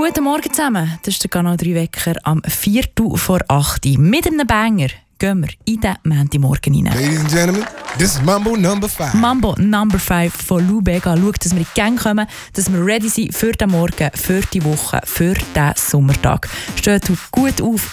Guten Morgen zusammen, das ist der Kanal 3 Wecker am 7:45. Mit einem Banger gehen wir in den Montagmorgen rein. Ladies and gentlemen, this is Mambo Number 5. Mambo Number 5 von Lou Bega. Schaut, dass wir in die Gang kommen, dass wir ready sind für den Morgen, für die Woche, für den Sommertag. Steht gut auf